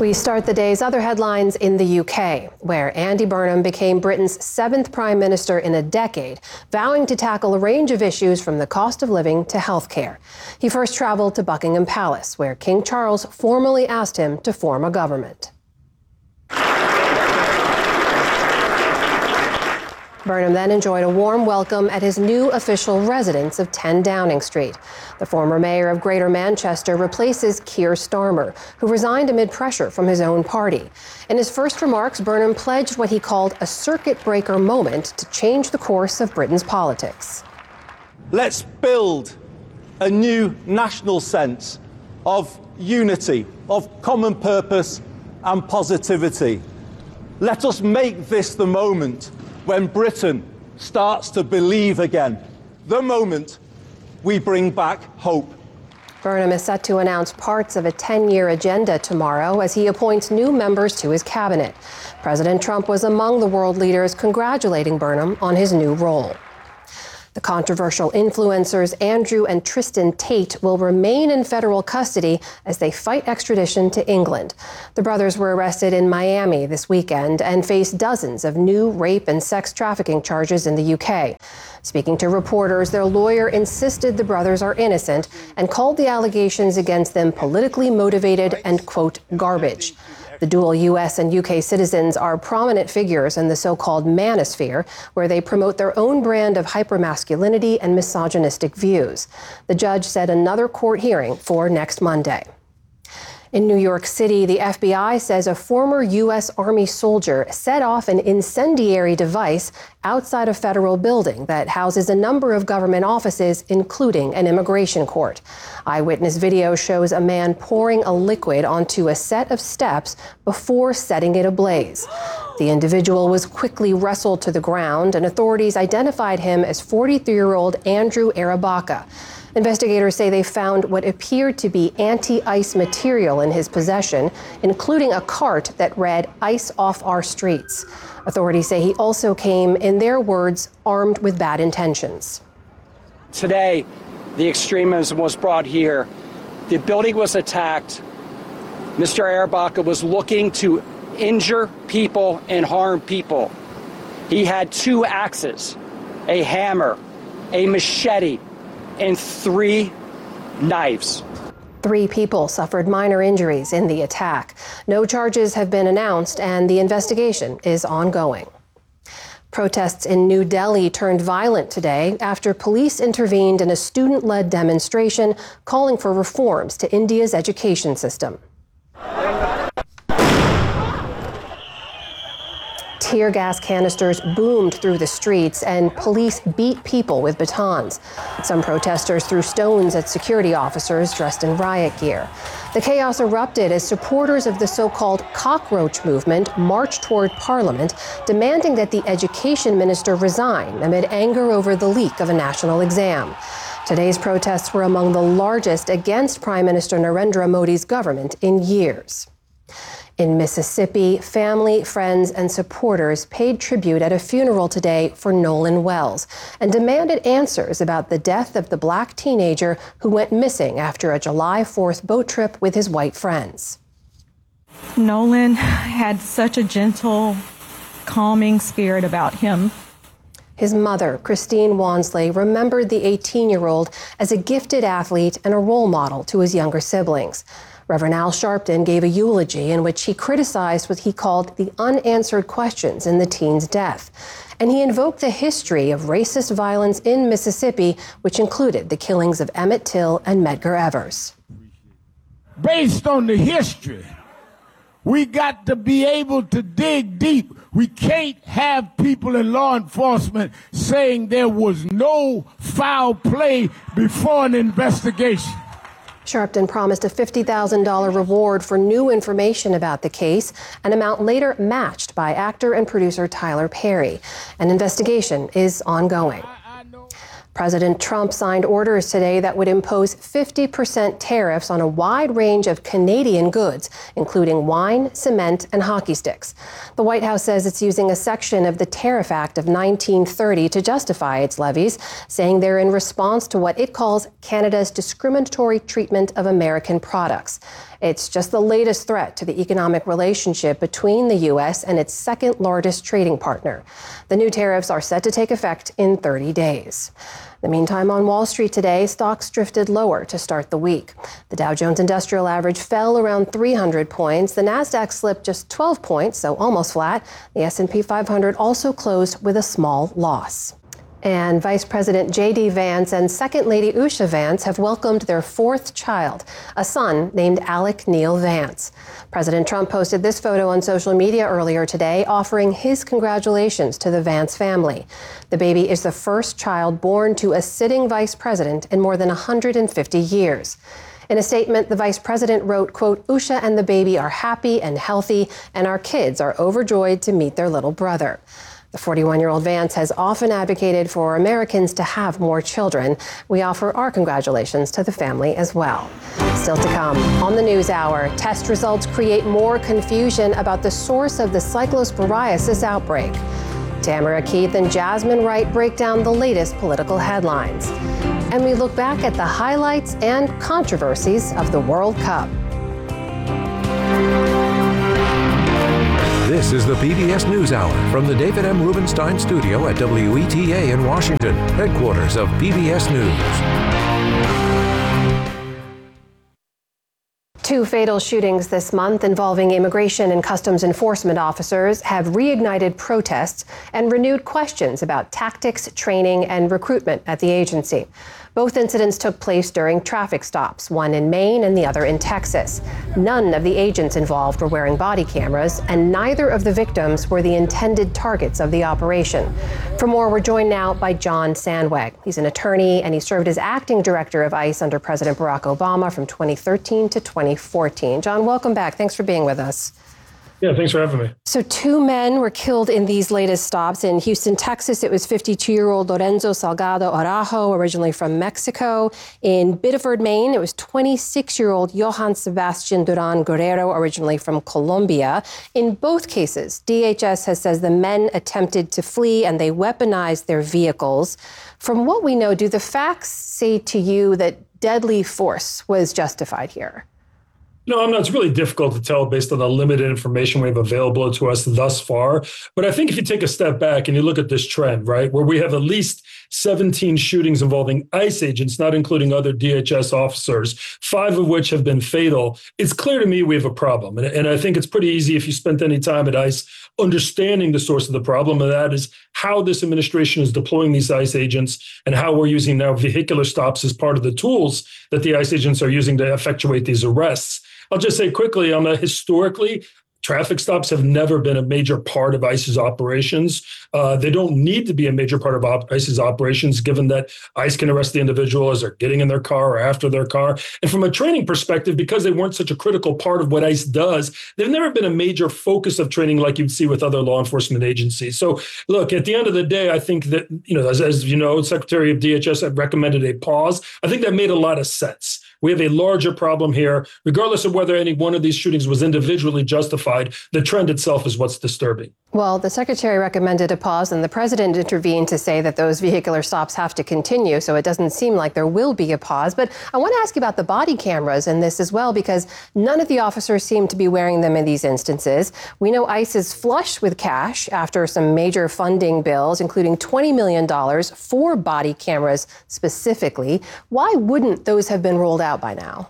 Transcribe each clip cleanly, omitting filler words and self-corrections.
We start the day's other headlines in the UK, where Andy Burnham became Britain's 7th Prime Minister in a decade, vowing to tackle a range of issues from the cost of living to healthcare. He first travelled to Buckingham Palace, where King Charles formally asked him to form a government. Burnham then enjoyed a warm welcome at his new official residence of 10 Downing Street. The former mayor of Greater Manchester replaces Keir Starmer, who resigned amid pressure from his own party. In his first remarks, Burnham pledged what he called a circuit breaker moment to change the course of Britain's politics. Let's build a new national sense of unity, of common purpose and positivity. Let us make this the moment when Britain starts to believe again, the moment we bring back hope. Burnham is set to announce parts of a 10-year agenda tomorrow as he appoints new members to his cabinet. President Trump was among the world leaders congratulating Burnham on his new role. The controversial influencers Andrew and Tristan Tate will remain in federal custody as they fight extradition to England. The brothers were arrested in Miami this weekend and face dozens of new rape and sex trafficking charges in the UK. Speaking to reporters, their lawyer insisted the brothers are innocent and called the allegations against them politically motivated and, quote, garbage. The dual U.S. and U.K. citizens are prominent figures in the so-called manosphere, where they promote their own brand of hypermasculinity and misogynistic views. The judge set another court hearing for next Monday. In New York City, the FBI says a former U.S. Army soldier set off an incendiary device outside a federal building that houses a number of government offices, including an immigration court. Eyewitness video shows a man pouring a liquid onto a set of steps before setting it ablaze. The individual was quickly wrestled to the ground, and authorities identified him as 43-year-old Andrew Arabaka. Investigators say they found what appeared to be anti-ice material in his possession, including a cart that read "Ice off our streets." Authorities say he also came, in their words, armed with bad intentions. Today, the extremism was brought here. The building was attacked. Mr. Arabaka was looking to injure people and harm people. He had 2 axes, a hammer, a machete, and 3 knives. 3 people suffered minor injuries in the attack. No charges have been announced, and the investigation is ongoing. Protests in New Delhi turned violent today after police intervened in a student-led demonstration calling for reforms to India's education system. Tear gas canisters boomed through the streets, and police beat people with batons. Some protesters threw stones at security officers dressed in riot gear. The chaos erupted as supporters of the so-called cockroach movement marched toward Parliament, demanding that the education minister resign amid anger over the leak of a national exam. Today's protests were among the largest against Prime Minister Narendra Modi's government in years. In Mississippi, family, friends, and supporters paid tribute at a funeral today for Nolan Wells and demanded answers about the death of the black teenager who went missing after a July 4th boat trip with his white friends. Nolan had such a gentle, calming spirit about him. His mother, Christine Wansley, remembered the 18-year-old as a gifted athlete and a role model to his younger siblings. Reverend Al Sharpton gave a eulogy in which he criticized what he called the unanswered questions in the teen's death. And he invoked the history of racist violence in Mississippi, which included the killings of Emmett Till and Medgar Evers. Based on the history, we got to be able to dig deep. We can't have people in law enforcement saying there was no foul play before an investigation. Sharpton promised a $50,000 reward for new information about the case, an amount later matched by actor and producer Tyler Perry. An investigation is ongoing. President Trump signed orders today that would impose 50% tariffs on a wide range of Canadian goods, including wine, cement, and hockey sticks. The White House says it's using a section of the Tariff Act of 1930 to justify its levies, saying they're in response to what it calls Canada's discriminatory treatment of American products. It's just the latest threat to the economic relationship between the U.S. and its second largest trading partner. The new tariffs are set to take effect in 30 days. In the meantime, on Wall Street today, stocks drifted lower to start the week. The Dow Jones Industrial Average fell around 300 points. The Nasdaq slipped just 12 points, so almost flat. The S&P 500 also closed with a small loss. And Vice President J.D. Vance and Second Lady Usha Vance have welcomed their fourth child, a son named Alec Neil Vance. President Trump posted this photo on social media earlier today, offering his congratulations to the Vance family. The baby is the first child born to a sitting vice president in more than 150 years. In a statement, the vice president wrote, quote, "Usha and the baby are happy and healthy, and our kids are overjoyed to meet their little brother." The 41-year-old Vance has often advocated for Americans to have more children. We offer our congratulations to the family as well. Still to come on the NewsHour, test results create more confusion about the source of the cyclosporiasis outbreak. Tamara Keith and Jasmine Wright break down the latest political headlines. And we look back at the highlights and controversies of the World Cup. This is the PBS NewsHour from the David M. Rubenstein Studio at WETA in Washington, headquarters of PBS News. Two fatal shootings this month involving immigration and customs enforcement officers have reignited protests and renewed questions about tactics, training, and recruitment at the agency. Both incidents took place during traffic stops, one in Maine and the other in Texas. None of the agents involved were wearing body cameras, and neither of the victims were the intended targets of the operation. For more, we're joined now by John Sandweg. He's an attorney, and he served as acting director of ICE under President Barack Obama from 2013 to 2014. John, welcome back. Thanks for being with us. Yeah, thanks for having me. So two men were killed in these latest stops. In Houston, Texas, it was 52-year-old Lorenzo Salgado Araujo, originally from Mexico. In Biddeford, Maine, it was 26-year-old Johann Sebastian Duran Guerrero, originally from Colombia. In both cases, DHS says the men attempted to flee and they weaponized their vehicles. From what we know, do the facts say to you that deadly force was justified here? No, I'm not. It's really difficult to tell based on the limited information we have available to us thus far. But I think if you take a step back and you look at this trend, right, where we have at least 17 shootings involving ICE agents, not including other DHS officers, 5 of which have been fatal, it's clear to me we have a problem. And I think it's pretty easy if you spent any time at ICE understanding the source of the problem, and that is how this administration is deploying these ICE agents and how we're using now vehicular stops as part of the tools that the ICE agents are using to effectuate these arrests. I'll just say quickly, historically, traffic stops have never been a major part of ICE's operations. They don't need to be a major part of ICE's operations, given that ICE can arrest the individual as they're getting in their car or after their car. And from a training perspective, because they weren't such a critical part of what ICE does, they've never been a major focus of training like you'd see with other law enforcement agencies. So look, at the end of the day, I think that, as you know, Secretary of DHS had recommended a pause. I think that made a lot of sense. We have a larger problem here. Regardless of whether any one of these shootings was individually justified, the trend itself is what's disturbing. Well, the secretary recommended a pause, and the president intervened to say that those vehicular stops have to continue, so it doesn't seem like there will be a pause. But I want to ask you about the body cameras in this as well, because none of the officers seem to be wearing them in these instances. We know ICE is flush with cash after some major funding bills, including $20 million for body cameras specifically. Why wouldn't those have been rolled out by now?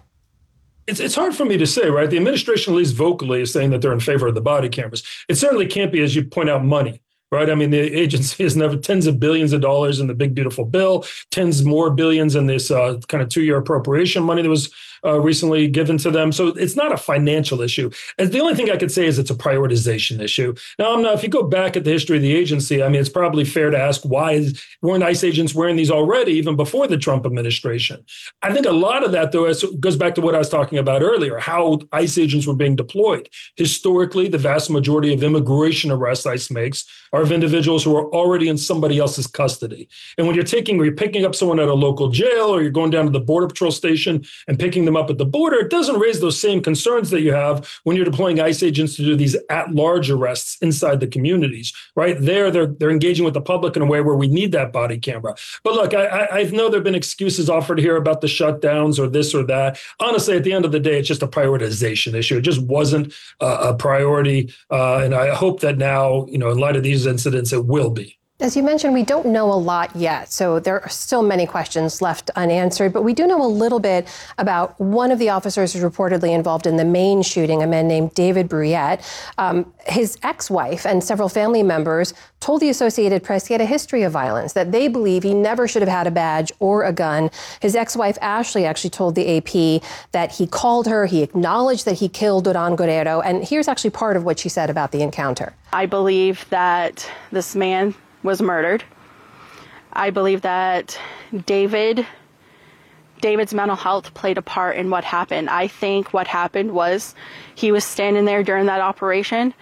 It's hard for me to say, right? The administration, at least vocally, is saying that they're in favor of the body cameras. It certainly can't be, as you point out, money, right? I mean, the agency has never tens of billions of dollars in the big, beautiful bill, tens more billions in this kind of 2-year appropriation money that was recently given to them. So it's not a financial issue. And the only thing I could say is it's a prioritization issue. Now, if you go back at the history of the agency, I mean, it's probably fair to ask why weren't ICE agents wearing these already, even before the Trump administration? I think a lot of that, though, goes back to what I was talking about earlier, how ICE agents were being deployed. Historically, the vast majority of immigration arrests ICE makes are of individuals who are already in somebody else's custody. And when you're picking up someone at a local jail, or you're going down to the Border Patrol station and picking them up at the border, it doesn't raise those same concerns that you have when you're deploying ICE agents to do these at-large arrests inside the communities, right? They're engaging with the public in a way where we need that body camera. But look, I know there have been excuses offered here about the shutdowns or this or that. Honestly, at the end of the day, it's just a prioritization issue. It just wasn't a priority. And I hope that now, in light of these incidents, it will be. As you mentioned, we don't know a lot yet, so there are still many questions left unanswered, but we do know a little bit about one of the officers who's reportedly involved in the main shooting, a man named David Bruyette. His ex-wife and several family members told the Associated Press he had a history of violence, that they believe he never should have had a badge or a gun. His ex-wife, Ashley, actually told the AP that he called her, he acknowledged that he killed Duran Guerrero, and here's actually part of what she said about the encounter. I believe that this man was murdered. I believe that David's mental health played a part in what happened. I think what happened was he was standing there during that operation,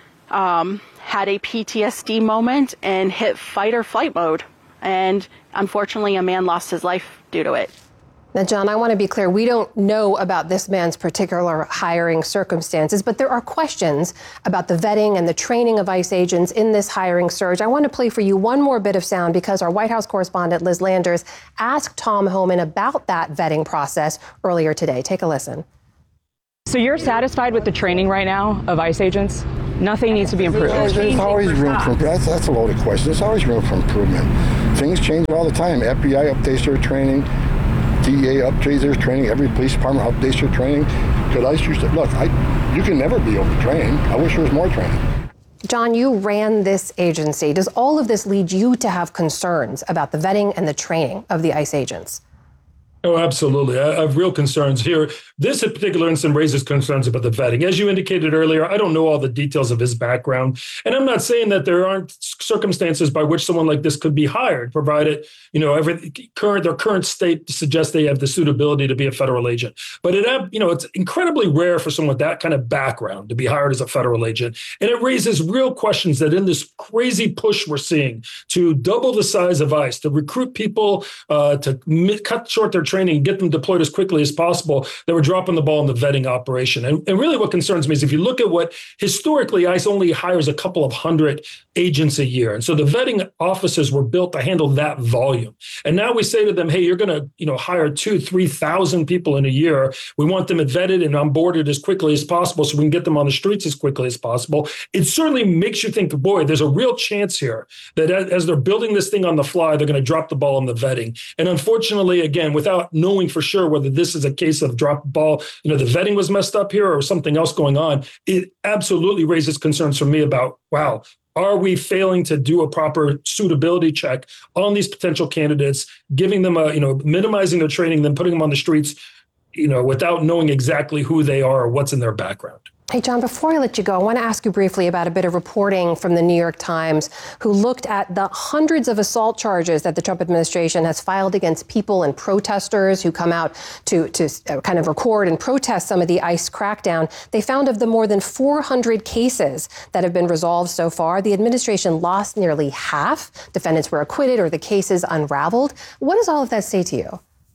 had a PTSD moment and hit fight or flight mode. And unfortunately, a man lost his life due to it. Now, John, I want to be clear. We don't know about this man's particular hiring circumstances, but there are questions about the vetting and the training of ICE agents in this hiring surge. I want to play for you one more bit of sound because our White House correspondent, Liz Landers, asked Tom Homan about that vetting process earlier today. Take a listen. So you're satisfied with the training right now of ICE agents? Nothing needs to be improved? There's always room for improvement. That's a loaded question. There's always room for improvement. Things change all the time. FBI updates their training. DEA updates their training. Every police department updates their training. Could ICE used to look? You can never be overtrained. I wish there was more training. John, you ran this agency. Does all of this lead you to have concerns about the vetting and the training of the ICE agents? Oh, absolutely. I have real concerns here. This particular incident raises concerns about the vetting. As you indicated earlier, I don't know all the details of his background. And I'm not saying that there aren't circumstances by which someone like this could be hired, provided, their current state suggests they have the suitability to be a federal agent. But it's incredibly rare for someone with that kind of background to be hired as a federal agent. And it raises real questions that in this crazy push we're seeing to double the size of ICE, to recruit people, to cut short their training and get them deployed as quickly as possible, that we're dropping the ball in the vetting operation. And really what concerns me is if you look at what historically ICE only hires a couple of hundred agents a year. And so the vetting offices were built to handle that volume. And now we say to them, hey, you're going to hire 2,000-3,000 people in a year. We want them vetted and onboarded as quickly as possible so we can get them on the streets as quickly as possible. It certainly makes you think, boy, there's a real chance here that as they're building this thing on the fly, they're going to drop the ball in the vetting. And unfortunately, again, without knowing for sure whether this is a case of drop ball, the vetting was messed up here or something else going on, it absolutely raises concerns for me about, wow, are we failing to do a proper suitability check on these potential candidates, giving them minimizing their training, then putting them on the streets, without knowing exactly who they are or what's in their background? Hey, John, before I let you go, I want to ask you briefly about a bit of reporting from the New York Times, who looked at the hundreds of assault charges that the Trump administration has filed against people and protesters who come out to kind of record and protest some of the ICE crackdown. They found of the more than 400 cases that have been resolved so far, the administration lost nearly half. Defendants were acquitted or the cases unraveled. What does all of that say to you?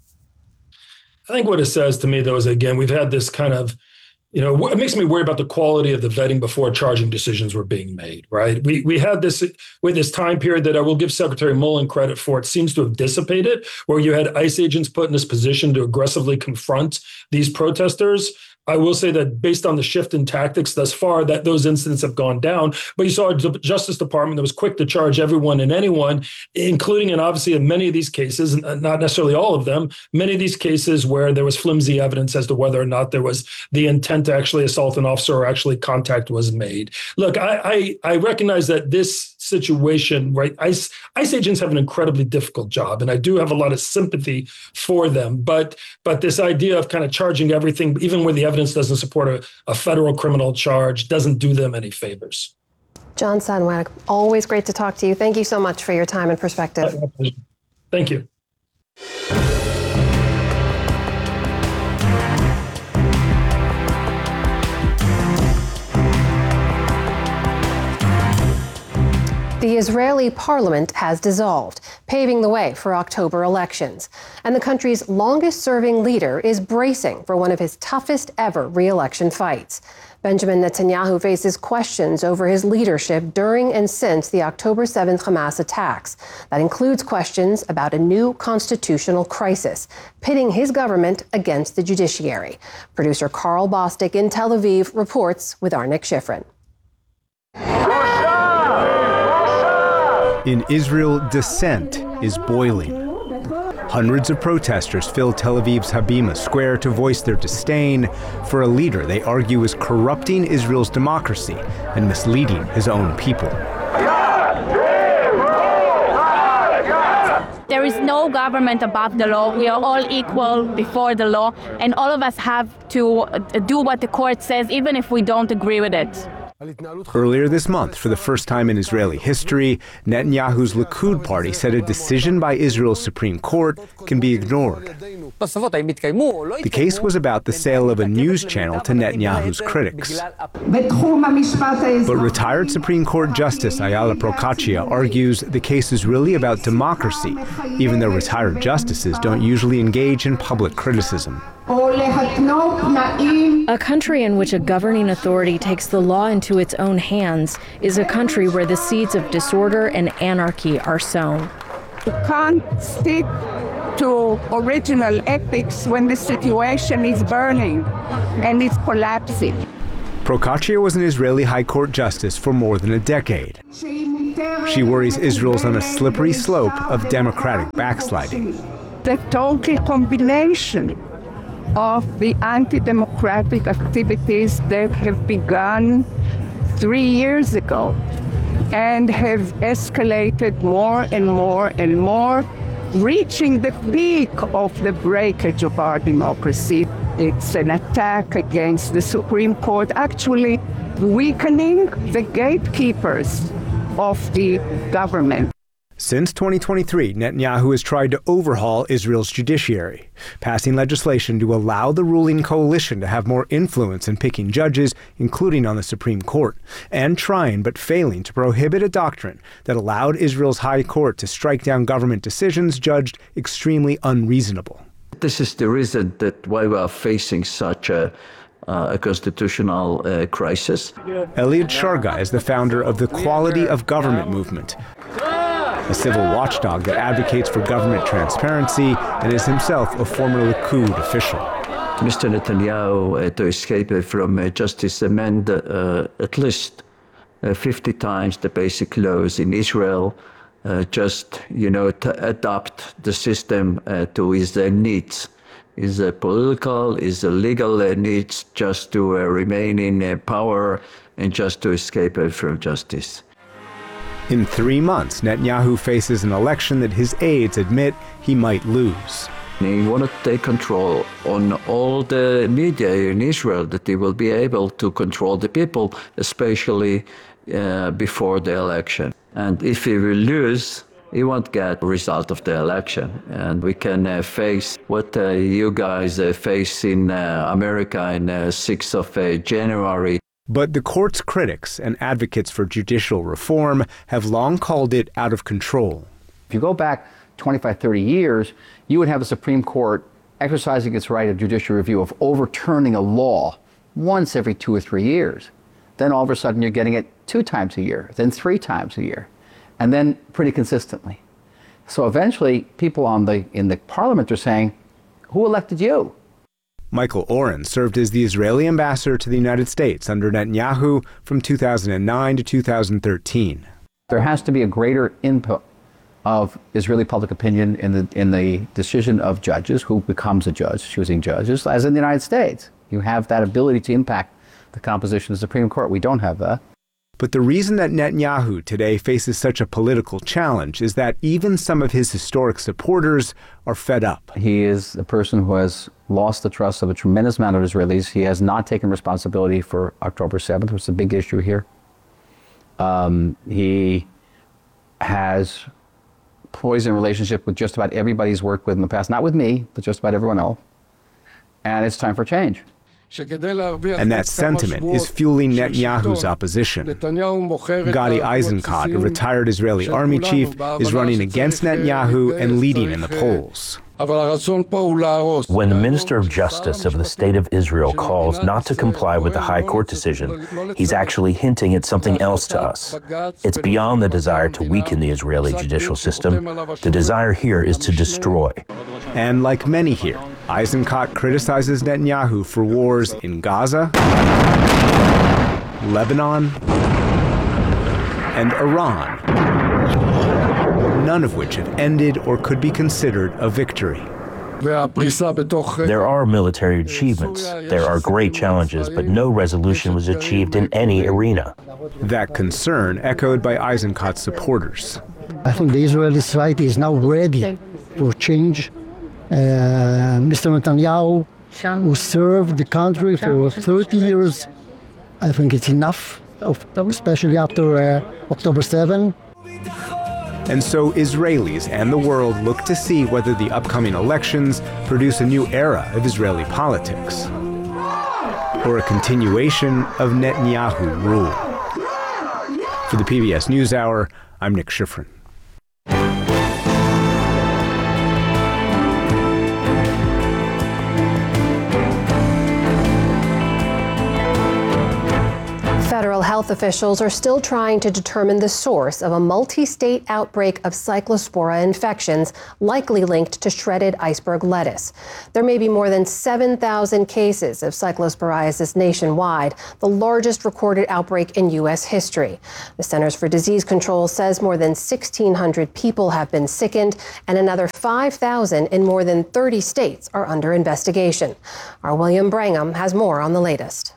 I think what it says to me, though, is, again, we've had this kind of, it makes me worry about the quality of the vetting before charging decisions were being made, right? We had this with this time period that I will give Secretary Mullen credit for. It seems to have dissipated, where you had ICE agents put in this position to aggressively confront these protesters. I will say that based on the shift in tactics thus far, that those incidents have gone down. But you saw a Justice Department that was quick to charge everyone and anyone, including, and obviously in many of these cases, not necessarily all of them, many of these cases where there was flimsy evidence as to whether or not there was the intent to actually assault an officer or actually contact was made. Look, I recognize that this situation, right? ICE agents have an incredibly difficult job, and I do have a lot of sympathy for them. But this idea of kind of charging everything, even where the evidence doesn't support a federal criminal charge, doesn't do them any favors. John Sadowak, always great to talk to you. Thank you so much for your time and perspective. Thank you. The Israeli parliament has dissolved, paving the way for October elections. And the country's longest-serving leader is bracing for one of his toughest ever re-election fights. Benjamin Netanyahu faces questions over his leadership during and since the October 7th Hamas attacks. That includes questions about a new constitutional crisis, pitting his government against the judiciary. Producer Carl Bostic in Tel Aviv reports with Arnik Shifrin. In Israel, dissent is boiling. Hundreds of protesters fill Tel Aviv's Habima Square to voice their disdain for a leader they argue is corrupting Israel's democracy and misleading his own people. There is no government above the law. We are all equal before the law, and all of us have to do what the court says, even if we don't agree with it. Earlier this month, for the first time in Israeli history, Netanyahu's Likud party said a decision by Israel's Supreme Court can be ignored. The case was about the sale of a news channel to Netanyahu's critics. But retired Supreme Court Justice Ayala Procaccia argues the case is really about democracy, even though retired justices don't usually engage in public criticism. A country in which a governing authority takes the law into its own hands is a country where the seeds of disorder and anarchy are sown. You can't stick to original ethics when the situation is burning and it's collapsing. Procaccia was an Israeli High Court justice for more than a decade. She worries Israel's on a slippery slope of democratic backsliding. The total combination of the anti-democratic activities that have begun 3 years ago and have escalated more and more and more, reaching the peak of the breakage of our democracy. It's an attack against the Supreme Court, actually weakening the gatekeepers of the government. Since 2023, Netanyahu has tried to overhaul Israel's judiciary, passing legislation to allow the ruling coalition to have more influence in picking judges, including on the Supreme Court, and trying but failing to prohibit a doctrine that allowed Israel's High Court to strike down government decisions judged extremely unreasonable. This is the reason that why we are facing such a constitutional crisis. Eliad Shargai is the founder of the Quality of Government movement, a civil watchdog that advocates for government transparency and is himself a former Likud official. Mr. Netanyahu, to escape from justice, amend at least 50 times the basic laws in Israel, to adapt the system to his needs, his political, his legal needs, just to remain in power and just to escape from justice. In 3 months, Netanyahu faces an election that his aides admit he might lose. He wanted to take control on all the media in Israel, that he will be able to control the people, especially before the election. And if he will lose, he won't get the result of the election. And we can face what you guys face in America on 6th of January. But the court's critics and advocates for judicial reform have long called it out of control. If you go back 25, 30 years, you would have the Supreme Court exercising its right of judicial review, of overturning a law once every 2 or 3 years. Then all of a sudden you're getting it 2 times a year, then 3 times a year, and then pretty consistently. So eventually people in the parliament are saying, who elected you? Michael Oren served as the Israeli ambassador to the United States under Netanyahu from 2009 to 2013. There has to be a greater input of Israeli public opinion in the decision of judges, who becomes a judge, choosing judges, as in the United States. You have that ability to impact the composition of the Supreme Court. We don't have that. But the reason that Netanyahu today faces such a political challenge is that even some of his historic supporters are fed up. He is a person who has lost the trust of a tremendous amount of Israelis. He has not taken responsibility for October 7th, which is a big issue here. He has poisoned relationship with just about everybody he's worked with in the past, not with me, but just about everyone else. And it's time for change. And that sentiment is fueling Netanyahu's opposition. Gadi Eisenkot, a retired Israeli army chief, is running against Netanyahu and leading in the polls. When the Minister of Justice of the State of Israel calls not to comply with the High Court decision, he's actually hinting at something else to us. It's beyond the desire to weaken the Israeli judicial system. The desire here is to destroy. And like many here, Eisenkot criticizes Netanyahu for wars in Gaza, Lebanon, and Iran, none of which have ended or could be considered a victory. There are military achievements, there are great challenges, but no resolution was achieved in any arena. That concern echoed by Eisenkot's supporters. I think the Israeli society is now ready for change. Mr. Netanyahu, who served the country for 30 years, I think it's enough, especially after October 7. And so Israelis and the world look to see whether the upcoming elections produce a new era of Israeli politics, or a continuation of Netanyahu rule. For the PBS NewsHour, I'm Nick Schifrin. Federal health officials are still trying to determine the source of a multi-state outbreak of Cyclospora infections likely linked to shredded iceberg lettuce. There may be more than 7,000 cases of cyclosporiasis nationwide, the largest recorded outbreak in U.S. history. The Centers for Disease Control says more than 1,600 people have been sickened and another 5,000 in more than 30 states are under investigation. Our William Brangham has more on the latest.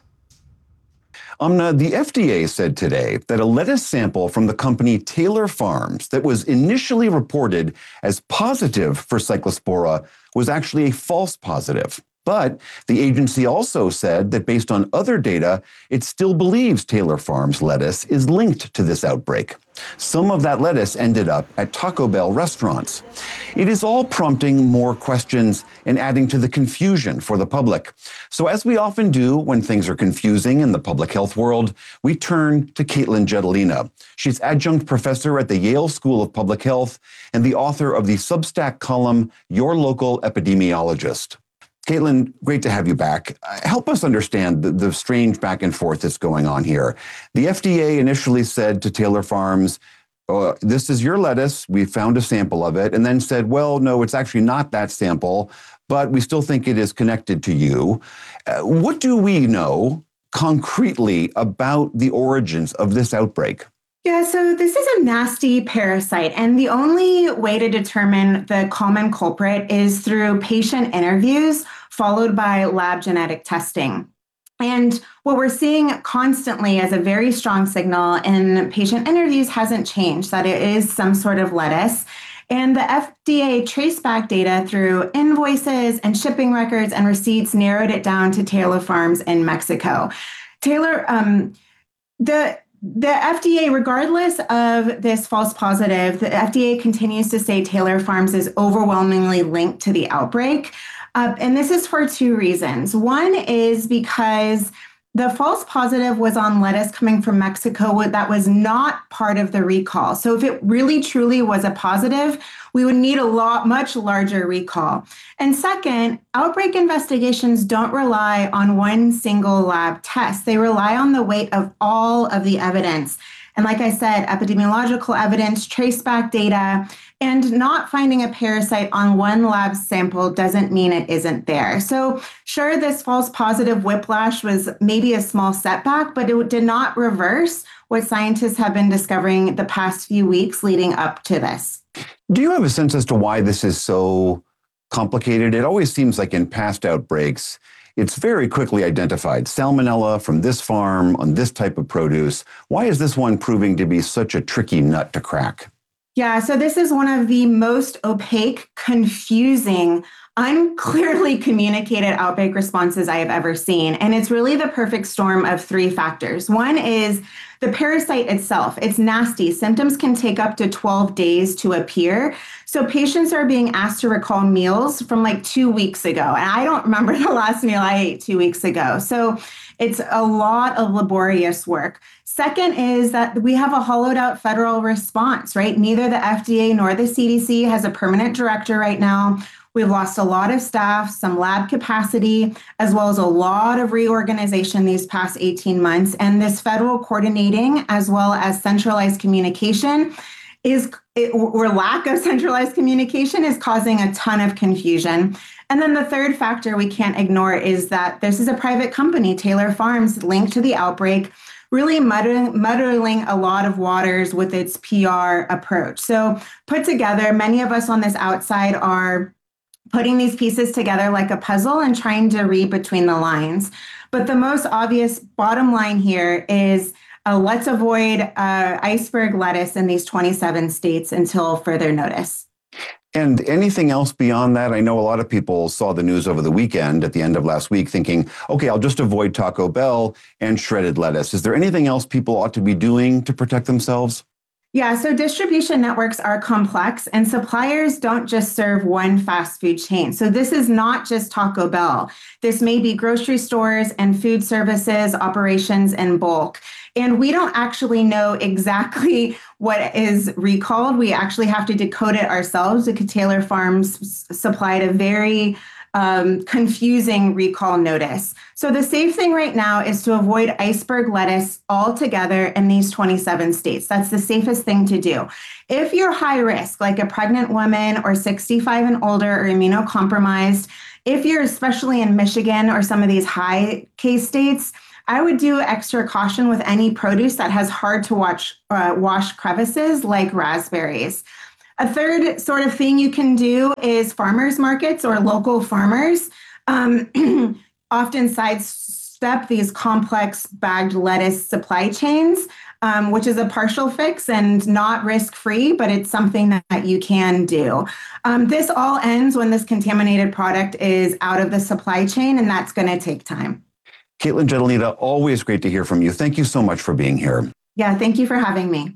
Amna, the FDA said today that a lettuce sample from the company Taylor Farms that was initially reported as positive for Cyclospora was actually a false positive. But the agency also said that based on other data, it still believes Taylor Farms lettuce is linked to this outbreak. Some of that lettuce ended up at Taco Bell restaurants. It is all prompting more questions and adding to the confusion for the public. So as we often do when things are confusing in the public health world, we turn to Caitlin Jetelina. She's adjunct professor at the Yale School of Public Health and the author of the Substack column, Your Local Epidemiologist. Caitlin, great to have you back. Help us understand the strange back and forth that's going on here. The FDA initially said to Taylor Farms, this is your lettuce, we found a sample of it, and then said, well, no, it's actually not that sample, but we still think it is connected to you. What do we know concretely about the origins of this outbreak? Yeah, so this is a nasty parasite, and the only way to determine the common culprit is through patient interviews followed by lab genetic testing. And what we're seeing constantly as a very strong signal in patient interviews hasn't changed, that it is some sort of lettuce. And the FDA traceback data through invoices and shipping records and receipts narrowed it down to Taylor Farms in Mexico. The FDA, regardless of this false positive, the FDA continues to say Taylor Farms is overwhelmingly linked to the outbreak. And this is for two reasons. One is because the false positive was on lettuce coming from Mexico that was not part of the recall. So if it really truly was a positive, we would need much larger recall. And second, outbreak investigations don't rely on one single lab test. They rely on the weight of all of the evidence. And like I said, epidemiological evidence, traceback data, and not finding a parasite on one lab sample doesn't mean it isn't there. So sure, this false positive whiplash was maybe a small setback, but it did not reverse what scientists have been discovering the past few weeks leading up to this. Do you have a sense as to why this is so complicated? It always seems like in past outbreaks, it's very quickly identified. Salmonella from this farm on this type of produce. Why is this one proving to be such a tricky nut to crack? Yeah, so this is one of the most opaque, confusing, unclearly communicated outbreak responses I have ever seen. And it's really the perfect storm of three factors. One is the parasite itself. It's nasty. Symptoms can take up to 12 days to appear. So patients are being asked to recall meals from like 2 weeks ago. And I don't remember the last meal I ate 2 weeks ago. So it's a lot of laborious work. Second is that we have a hollowed out federal response, right? Neither the FDA nor the CDC has a permanent director right now. We've lost a lot of staff, some lab capacity, as well as a lot of reorganization these past 18 months. And this federal coordinating, as well as centralized communication, or lack of centralized communication, is causing a ton of confusion. And then the third factor we can't ignore is that this is a private company, Taylor Farms, linked to the outbreak, really muddling a lot of waters with its PR approach. So put together, many of us on this outside are putting these pieces together like a puzzle and trying to read between the lines. But the most obvious bottom line here is let's avoid iceberg lettuce in these 27 states until further notice. And anything else beyond that? I know a lot of people saw the news over the weekend at the end of last week thinking, okay, I'll just avoid Taco Bell and shredded lettuce. Is there anything else people ought to be doing to protect themselves? Yeah, so distribution networks are complex and suppliers don't just serve one fast food chain. So this is not just Taco Bell. This may be grocery stores and food services, operations in bulk. And we don't actually know exactly what is recalled. We actually have to decode it ourselves because Taylor Farms supplied a very confusing recall notice. So the safe thing right now is to avoid iceberg lettuce altogether in these 27 states. That's the safest thing to do. If you're high risk, like a pregnant woman or 65 and older or immunocompromised, if you're especially in Michigan or some of these high case states, I would do extra caution with any produce that has hard to wash crevices like raspberries. A third sort of thing you can do is farmers markets or local farmers often sidestep these complex bagged lettuce supply chains, which is a partial fix and not risk-free, but it's something that you can do. This all ends when this contaminated product is out of the supply chain, and that's going to take time. Caitlin Jetelnita, always great to hear from you. Thank you so much for being here. Yeah, thank you for having me.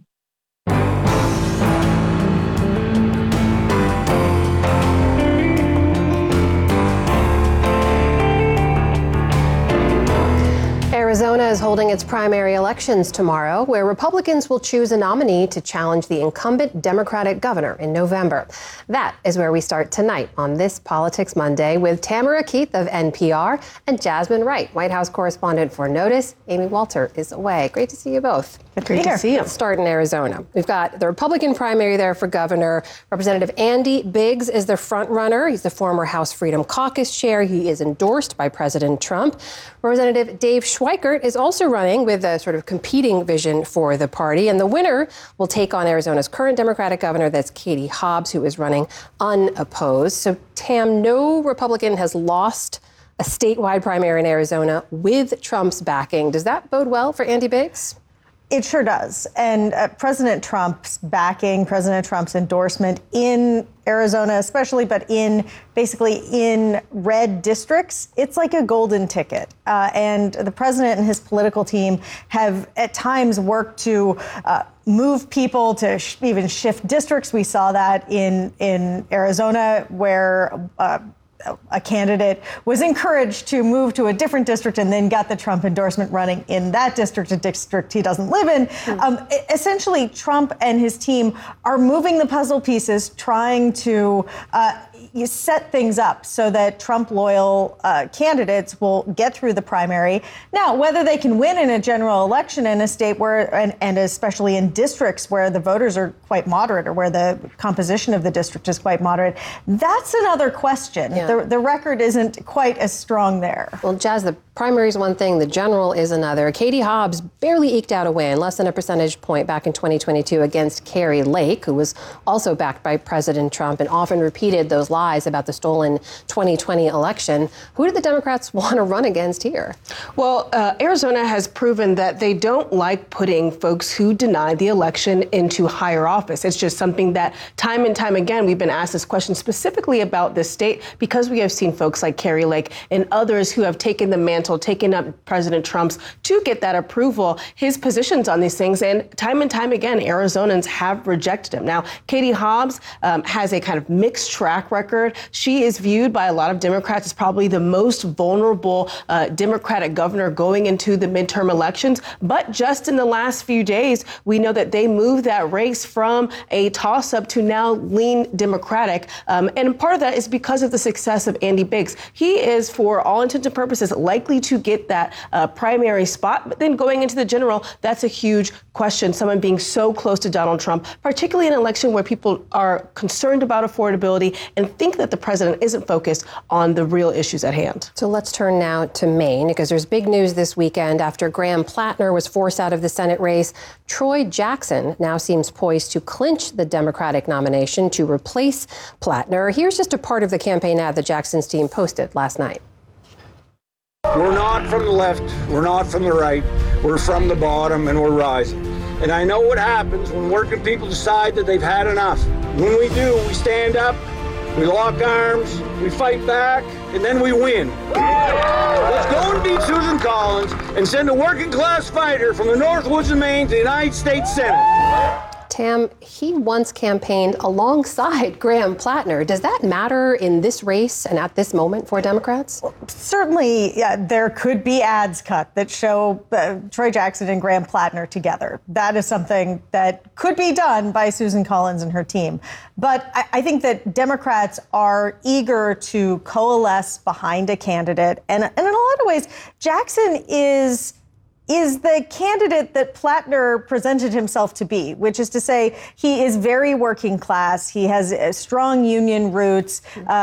Arizona is holding its primary elections tomorrow, where Republicans will choose a nominee to challenge the incumbent Democratic governor in November. That is where we start tonight on This Politics Monday with Tamara Keith of NPR and Jasmine Wright, White House correspondent for Notice. Amy Walter is away. Great to see you both. Great to see you. Let's start in Arizona. We've got the Republican primary there for governor. Representative Andy Biggs is the front runner. He's the former House Freedom Caucus chair. He is endorsed by President Trump. Representative Dave Schweikert is also running with a sort of competing vision for the party. And the winner will take on Arizona's current Democratic governor, that's Katie Hobbs, who is running unopposed. So, Tam, no Republican has lost a statewide primary in Arizona with Trump's backing. Does that bode well for Andy Biggs? It sure does. And President Trump's backing, President Trump's endorsement in Arizona especially, but basically in red districts, it's like a golden ticket. And the president and his political team have at times worked to move people to even shift districts. We saw that in Arizona where a candidate was encouraged to move to a different district and then got the Trump endorsement running in that district, a district he doesn't live in. Essentially, Trump and his team are moving the puzzle pieces, trying to you set things up so that Trump loyal candidates will get through the primary. Now, whether they can win in a general election in a state where, and especially in districts where the voters are quite moderate or where the composition of the district is quite moderate, that's another question. Yeah. The record isn't quite as strong there. Well, Jazz, the primary is one thing, the general is another. Katie Hobbs barely eked out a win, less than a percentage point back in 2022 against Kari Lake, who was also backed by President Trump and often repeated those lies about the stolen 2020 election. Who do the Democrats want to run against here? Well, Arizona has proven that they don't like putting folks who deny the election into higher office. It's just something that time and time again, we've been asked this question specifically about this state because we have seen folks like Kari Lake and others who have taken the mantle, taken up President Trump's to get that approval, his positions on these things. And time again, Arizonans have rejected him. Now, Katie Hobbs has a kind of mixed track record. She is viewed by a lot of Democrats as probably the most vulnerable Democratic governor going into the midterm elections. But just in the last few days, we know that they moved that race from a toss-up to now lean Democratic. And part of that is because of the success of Andy Biggs. He is, for all intents and purposes, likely to get that primary spot. But then going into the general, that's a huge question. Someone being so close to Donald Trump, particularly in an election where people are concerned about affordability and think that the president isn't focused on the real issues at hand. So let's turn now to Maine, because there's big news this weekend after Graham Plattner was forced out of the Senate race. Troy Jackson now seems poised to clinch the Democratic nomination to replace Plattner. Here's just a part of the campaign ad that Jackson's team posted last night. We're not from the left, we're not from the right, we're from the bottom and we're rising. And I know what happens when working people decide that they've had enough. When we do, we stand up, we lock arms, we fight back, and then we win. Let's go and beat Susan Collins and send a working class fighter from the Northwoods of Maine to the United States Senate. Tam, he once campaigned alongside Graham Plattner. Does that matter in this race and at this moment for Democrats? Well, certainly, there could be ads cut that show Troy Jackson and Graham Plattner together. That is something that could be done by Susan Collins and her team. But I think that Democrats are eager to coalesce behind a candidate. And in a lot of ways, Jackson is the candidate that Plattner presented himself to be, which is to say he is very working class. He has strong union roots.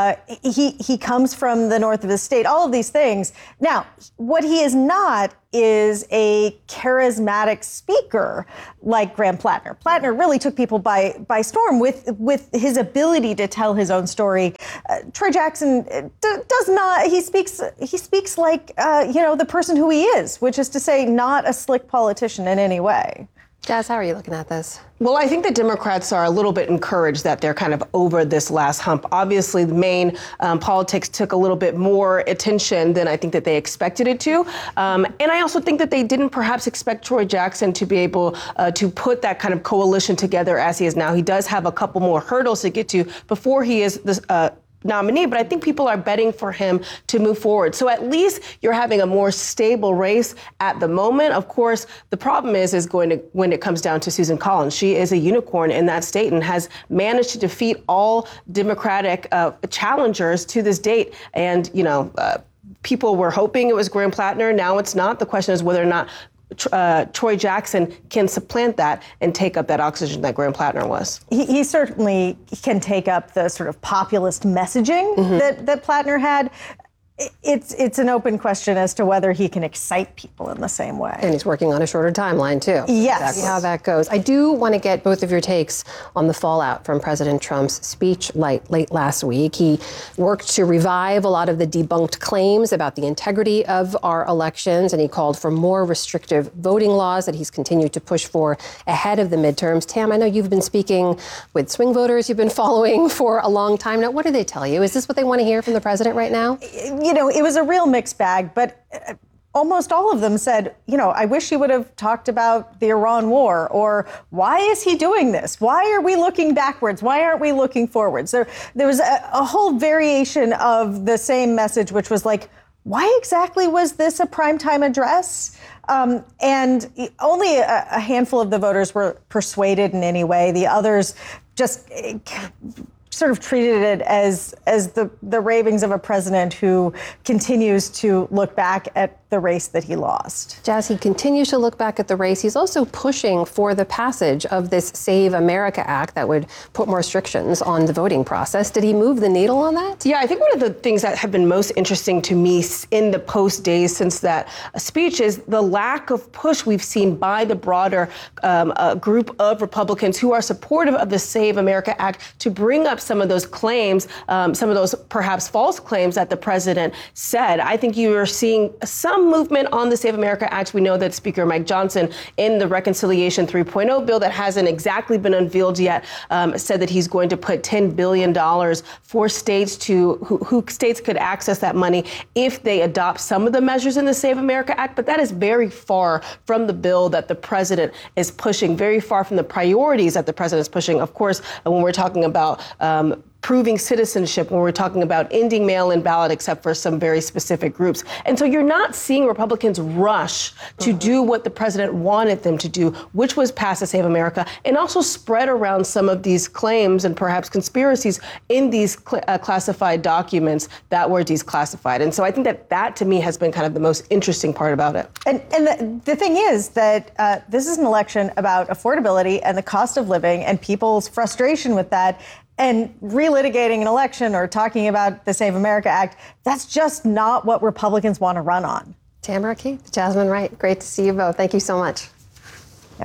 He comes from the north of the state, all of these things. Now, what he is not is a charismatic speaker like Graham Plattner. Plattner really took people by storm with his ability to tell his own story. Troy Jackson does not. He speaks like the person who he is, which is to say, not a slick politician in any way. Jazz, how are you looking at this? Well, I think the Democrats are a little bit encouraged that they're kind of over this last hump. Obviously, the Maine politics took a little bit more attention than I think that they expected it to. And I also think that they didn't perhaps expect Troy Jackson to be able to put that kind of coalition together as he is now. He does have a couple more hurdles to get to before he is the nominee, but I think people are betting for him to move forward. So at least you're having a more stable race at the moment. Of course, the problem is going to when it comes down to Susan Collins. She is a unicorn in that state and has managed to defeat all Democratic challengers to this date. And, people were hoping it was Graham Plattner. Now it's not. The question is whether or not Troy Jackson can supplant that and take up that oxygen that Graham Plattner was. He certainly can take up the sort of populist messaging that Plattner had. It's an open question as to whether he can excite people in the same way. And he's working on a shorter timeline, too. Yes. Exactly how that goes. I do want to get both of your takes on the fallout from President Trump's speech late last week. He worked to revive a lot of the debunked claims about the integrity of our elections, and he called for more restrictive voting laws that he's continued to push for ahead of the midterms. Tam, I know you've been speaking with swing voters you've been following for a long time now. What do they tell you? Is this what they want to hear from the president right now? It was a real mixed bag, but almost all of them said, I wish he would have talked about the Iran war, or why is he doing this? Why are we looking backwards? Why aren't we looking forwards? There was a whole variation of the same message, which was like, why exactly was this a primetime address? And only a handful of the voters were persuaded in any way. The others just sort of treated it as the ravings of a president who continues to look back at the race that he lost. Jazz, he continues to look back at the race. He's also pushing for the passage of this Save America Act that would put more restrictions on the voting process. Did he move the needle on that? Yeah, I think one of the things that have been most interesting to me in the post days since that speech is the lack of push we've seen by the broader group of Republicans who are supportive of the Save America Act to bring up some of those claims, some of those perhaps false claims that the president said. I think you are seeing some movement on the Save America Act. We know that Speaker Mike Johnson in the Reconciliation 3.0 bill that hasn't exactly been unveiled yet said that he's going to put $10 billion for states to who states could access that money if they adopt some of the measures in the Save America Act. But that is very far from the bill that the president is pushing, very far from the priorities that the president is pushing. Of course, when we're talking about proving citizenship, when we're talking about ending mail-in ballot, except for some very specific groups. And so you're not seeing Republicans rush to do what the president wanted them to do, which was pass the Save America, and also spread around some of these claims and perhaps conspiracies in these classified documents that were declassified. And so I think that to me has been kind of the most interesting part about it. And the thing is that this is an election about affordability and the cost of living and people's frustration with that. And relitigating an election or talking about the Save America Act, that's just not what Republicans want to run on. Tamara Keith, Jasmine Wright, great to see you both. Thank you so much.